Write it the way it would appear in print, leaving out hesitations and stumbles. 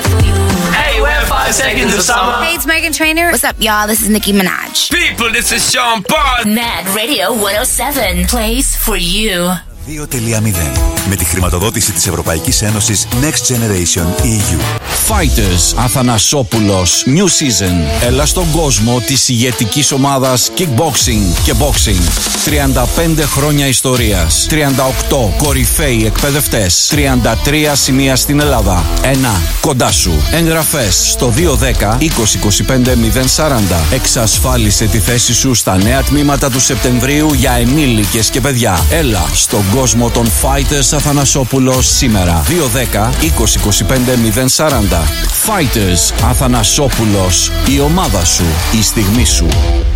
Hey, we're 5 seconds of summer. Hey, it's Meghan Trainor. What's up, y'all? This is Nicki Minaj. People, this is Sean Paul. Mad Radio 107 plays for you. 2.0 με τη χρηματοδότηση της Ευρωπαϊκής Ένωσης Next Generation EU. Fighters, Αθανασόπουλος, New Season. Έλα στον κόσμο της ηγετικής ομάδας Kickboxing και Boxing. 35 χρόνια ιστορίας. 38 κορυφαίοι εκπαιδευτές. 33 σημεία στην Ελλάδα. Ένα κοντά σου. Εγγραφές στο 210 2025 040. Εξασφάλισε τη θέση σου στα νέα τμήματα του Σεπτεμβρίου για ενήλικες και παιδιά. Έλα στον κόσμο των Fighters Αθανασόπουλος σήμερα. 210 2025 040. Fighters Αθανασόπουλος. Η ομάδα σου. Η στιγμή σου.